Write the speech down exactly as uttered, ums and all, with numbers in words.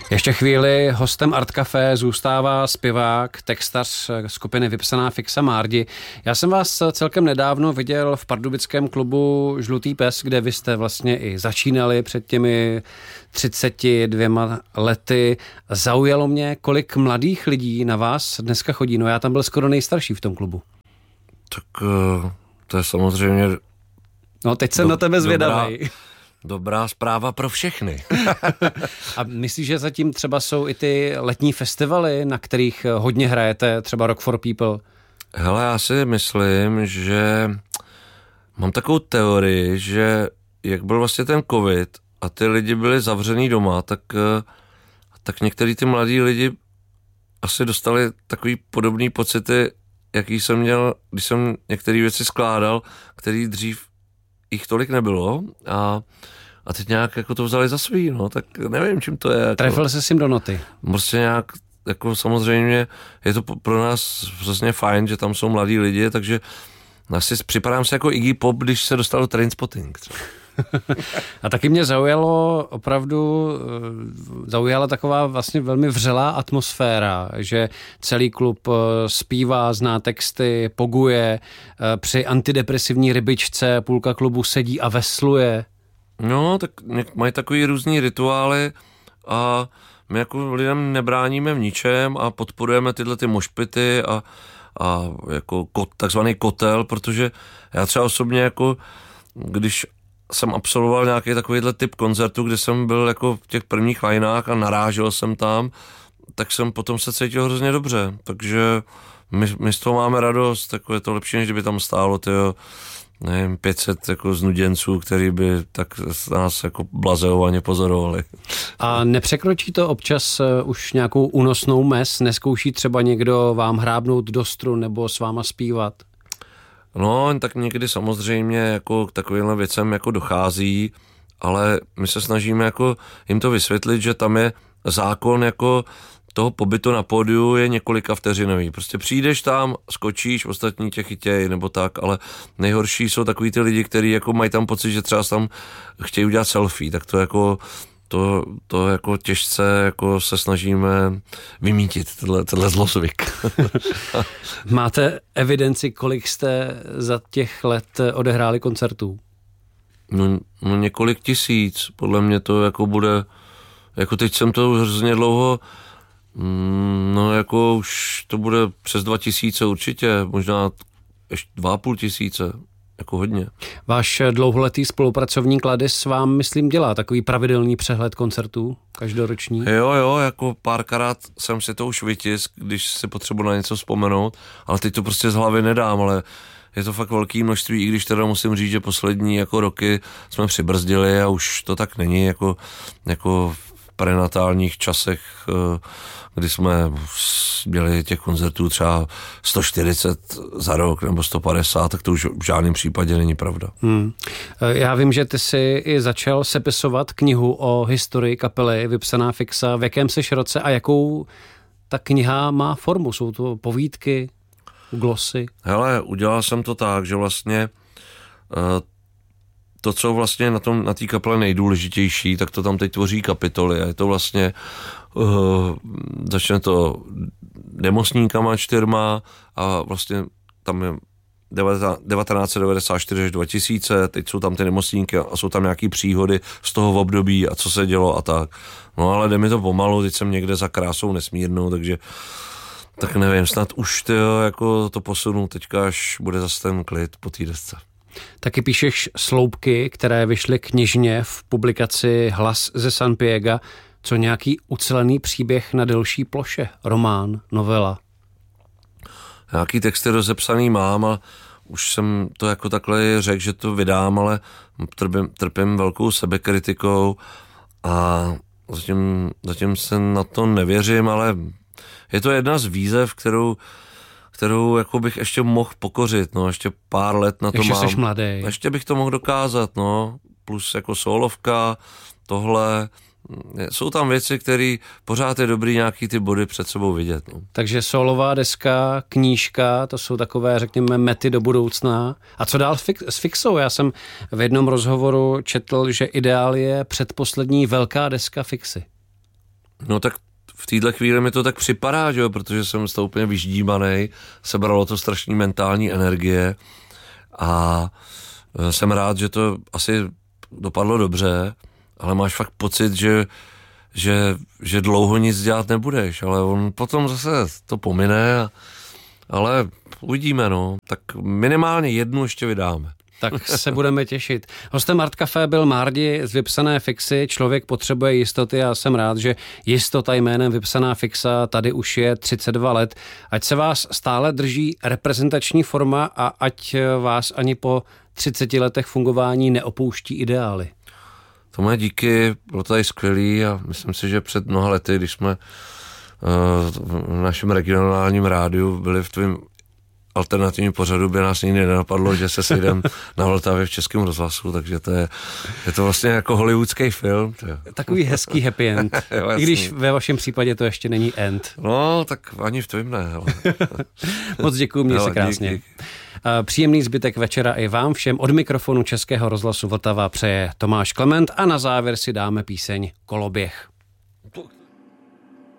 Ještě chvíli hostem Art Café zůstává zpěvák, textař skupiny Vypsaná fixa Márdi. Já jsem vás celkem nedávno viděl v pardubickém klubu Žlutý pes, kde vy jste vlastně i začínali před těmi třiceti dvěma lety. Zaujalo mě, kolik mladých lidí na vás dneska chodí. No já tam byl skoro nejstarší v tom klubu. Tak to je samozřejmě... No teď jsem do, na tebe zvědavej. Dobrá, dobrá zpráva pro všechny. A myslíš, že zatím třeba jsou i ty letní festivaly, na kterých hodně hrajete, třeba Rock for People? Hele, já si myslím, že mám takovou teorii, že jak byl vlastně ten covid a ty lidi byli zavřený doma, tak, tak některý ty mladí lidi asi dostali takový podobný pocity, jaký jsem měl, když jsem některé věci skládal, který dřív jich tolik nebylo a, a teď nějak jako to vzali za svý, no, tak nevím, čím to je. Jako, trefil se s tím do noty. Prostě nějak, jako samozřejmě je to pro nás přesně fajn, že tam jsou mladí lidi, takže asi připadám se jako Iggy Pop, když se dostal do Trainspotting. A taky mě zaujalo opravdu, zaujala taková vlastně velmi vřelá atmosféra, že celý klub zpívá, zná texty, poguje, při antidepresivní rybičce půlka klubu sedí a vesluje. No, tak mají takový různý rituály a my jako lidem nebráníme v ničem a podporujeme tyhle ty mošpity a, a jako kot, takzvaný kotel, protože já třeba osobně jako, když jsem absolvoval nějaký takovýhle typ koncertu, kde jsem byl jako v těch prvních lineách a narážel jsem tam, tak jsem potom se cítil hrozně dobře, takže my, my z toho máme radost, jako je to lepší, než kdyby tam stálo tyjo, nevím, pět set jako znuděnců, který by tak nás jako blazeovaně pozorovali. A nepřekročí to občas už nějakou únosnou mez? Neskouší třeba někdo vám hrábnout do strun nebo s váma zpívat? No, tak někdy samozřejmě jako k takovýmhle věcem jako dochází, ale my se snažíme jako jim to vysvětlit, že tam je zákon jako toho pobytu na pódiu je několika vteřinový. Prostě přijdeš tam, skočíš, ostatní tě chytěj nebo tak, ale nejhorší jsou takový ty lidi, kteří jako mají tam pocit, že třeba tam chtějí udělat selfie, tak to jako to, to jako těžce jako se snažíme vymítit, tenhle, tenhle zlozvyk. Máte evidenci, kolik jste za těch let odehráli koncertů? No, no několik tisíc, podle mě to jako bude, jako teď jsem to hrozně dlouho, no jako už to bude přes dva tisíce určitě, možná ještě dva a půl tisíce. Jako hodně. Váš dlouholetý spolupracovník Ladis vám, myslím, dělá takový pravidelný přehled koncertů každoroční? Jo, jo, jako párkrát jsem si to už vytisk, když si potřebuji na něco vzpomenout, ale teď to prostě z hlavy nedám, ale je to fakt velké množství, i když teda musím říct, že poslední jako roky jsme přibrzdili a už to tak není jako, jako v prenatálních časech, kdy jsme měli těch koncertů třeba sto čtyřicet za rok nebo sto padesát, tak to už v žádném případě není pravda. Hmm. Já vím, že ty jsi i začal sepisovat knihu o historii kapely Vypsaná fixa. V jakém seš roce a jakou ta kniha má formu? Jsou to povídky, glosy? Hele, udělal jsem to tak, že vlastně to, co vlastně na tom, na té kapele nejdůležitější, tak to tam teď tvoří kapitoly a je to vlastně Uh, začne to demosníkama čtyřma a vlastně tam je devatenáct set devadesát čtyři až dva tisíce, teď jsou tam ty nemocníky a jsou tam nějaký příhody z toho období a co se dělo a tak. No ale jde mi to pomalu, teď jsem někde za krásou nesmírnou, takže tak nevím, snad už tyjo, jako to posunu teďka, až bude zase ten klid po té desce. Taky píšeš sloupky, které vyšly knižně v publikaci Hlas ze San Piega. Co nějaký ucelený příběh na delší ploše? Román, novela? Nějaký texty rozepsaný mám a už jsem to jako takhle řekl, že to vydám, ale trpím, trpím velkou sebekritikou a zatím, zatím se na to nevěřím, ale je to jedna z výzev, kterou, kterou jako bych ještě mohl pokořit, no, ještě pár let na to ještě mám. Ještě jsi mladý. Ještě bych to mohl dokázat, no, plus jako solovka, tohle. Jsou tam věci, které pořád je dobrý nějaký ty body před sebou vidět. No. Takže solová deska, knížka, to jsou takové, řekněme, mety do budoucna. A co dál s Fixou? Já jsem v jednom rozhovoru četl, že ideál je předposlední velká deska Fixy. No tak v téhle chvíli mi to tak připadá, že jo, protože jsem z toho úplně vyždímanej, sebralo to strašný mentální energie a jsem rád, že to asi dopadlo dobře, ale máš fakt pocit, že, že, že dlouho nic dělat nebudeš, ale on potom zase to pomine, a, ale uvidíme, no, tak minimálně jednu ještě vydáme. Tak se budeme těšit. Hostem Art Café byl Mardi z Vypsané fixy. Člověk potřebuje jistoty a jsem rád, že jistota jménem Vypsaná fixa tady už je třicet dva let. Ať se vás stále drží reprezentační forma a ať vás ani po třiceti letech fungování neopouští ideály. Tomu díky, bylo tady skvělý a myslím si, že před mnoha lety, když jsme v našem regionálním rádiu byli v tvým alternativním pořadu, by nás nikdy nenapadlo, že se sejdem na Vltavě v Českém rozhlasu, takže to je, je to vlastně jako hollywoodský film. Takový hezký happy end. I když ve vašem případě to ještě není end. No, tak ani v tvým ne. Moc děkuju, měj se krásně. Dík, dík. Příjemný zbytek večera i vám všem. Od mikrofonu Českého rozhlasu Vltava přeje Tomáš Klement a na závěr si dáme píseň Koloběh.